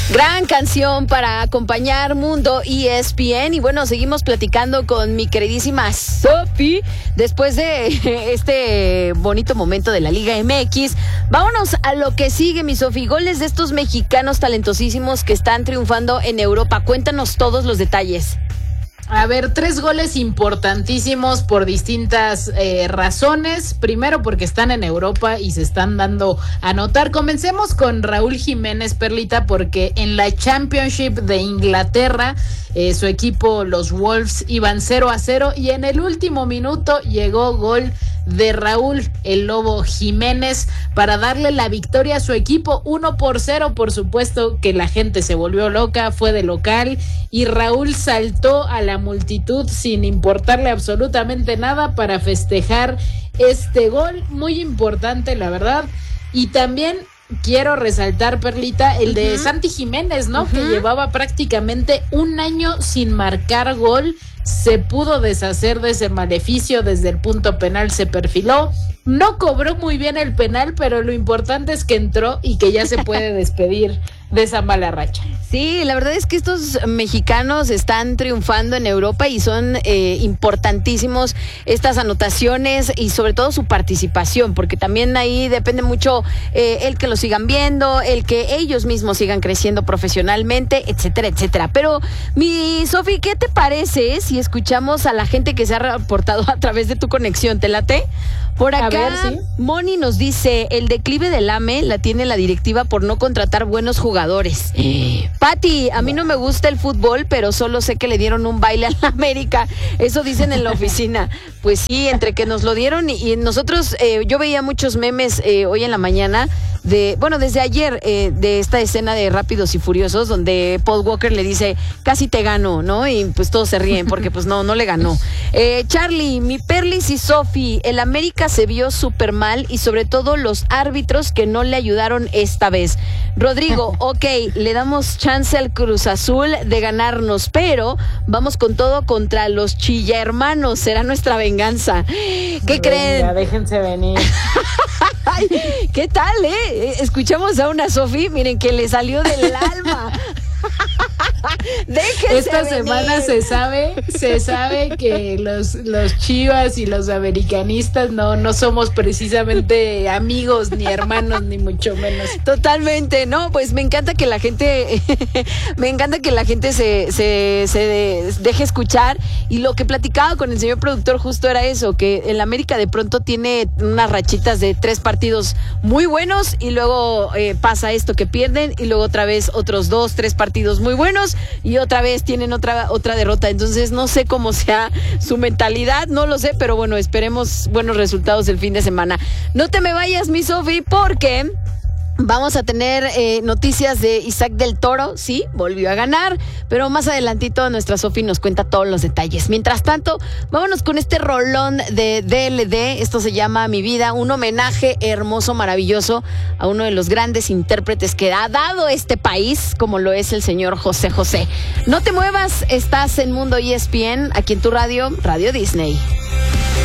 Gran canción para acompañar Mundo ESPN. Y bueno, seguimos platicando con mi queridísima Sofi después de este bonito momento de la Liga MX. Vámonos a lo que sigue, mi Sofi. Goles de estos mexicanos talentosísimos que están triunfando en Europa. Cuéntanos todos los detalles. A ver, 3 goles importantísimos por distintas razones. Primero, porque están en Europa y se están dando a notar. Comencemos con Raúl Jiménez, Perlita, porque en la Championship de Inglaterra, su equipo, los Wolves, iban 0-0 y en el último minuto llegó gol de Raúl el Lobo Jiménez para darle la victoria a su equipo 1-0. Por supuesto que la gente se volvió loca, fue de local y Raúl saltó a la multitud sin importarle absolutamente nada para festejar este gol muy importante, la verdad. Y también quiero resaltar, Perlita, el de Santi Jiménez, ¿no? Que llevaba prácticamente un año sin marcar gol. Se pudo deshacer de ese maleficio, desde el punto penal se perfiló, no cobró muy bien el penal, pero lo importante es que entró y que ya se puede despedir de esa mala racha. Sí, la verdad es que estos mexicanos están triunfando en Europa y son importantísimos estas anotaciones y sobre todo su participación, porque también ahí depende mucho el que lo sigan viendo, el que ellos mismos sigan creciendo profesionalmente, etcétera, etcétera. Pero mi Sofi, ¿qué te parece si escuchamos a la gente que se ha reportado a través de tu conexión? ¿Te late? Por acá, a ver, ¿sí? Moni nos dice, el declive del AME la tiene la directiva por no contratar buenos jugadores. Pati, a mí no me gusta el fútbol, pero solo sé que le dieron un baile a la América. Eso dicen en la oficina. Pues sí, entre que nos lo dieron y nosotros, yo veía muchos memes hoy en la mañana, desde ayer, de esta escena de Rápidos y Furiosos, donde Paul Walker le dice, casi te gano, ¿no? Y pues todos se ríen porque pues no le ganó. Charlie, mi Perlis y Sofi, el América se vio súper mal y sobre todo los árbitros que no le ayudaron esta vez. Rodrigo, ok, le damos chance al Cruz Azul de ganarnos, pero vamos con todo contra los Chilla Hermanos, será nuestra venganza. ¿Qué creen? Déjense venir. Ay, ¿qué tal, Escuchamos a una Sofi, miren que le salió del alma. Déjense esta venir. semana se sabe que los Chivas y los americanistas no somos precisamente amigos ni hermanos ni mucho menos. Totalmente, no, pues me encanta que la gente se deje escuchar, y lo que platicaba con el señor productor justo era eso, que el América de pronto tiene unas rachitas de 3 partidos muy buenos y luego pasa esto que pierden y luego otra vez otros 2, 3 partidos muy buenos y otra vez tienen otra derrota. Entonces no sé cómo sea su mentalidad, no lo sé, pero bueno, esperemos buenos resultados el fin de semana. No te me vayas, mi Sofi, porque vamos a tener noticias de Isaac del Toro. Sí, volvió a ganar, pero más adelantito nuestra Sofi nos cuenta todos los detalles. Mientras tanto, vámonos con este rolón de DLD. Esto se llama Mi Vida, un homenaje hermoso, maravilloso a uno de los grandes intérpretes que ha dado este país, como lo es el señor José José. No te muevas, estás en Mundo ESPN, aquí en tu radio, Radio Disney.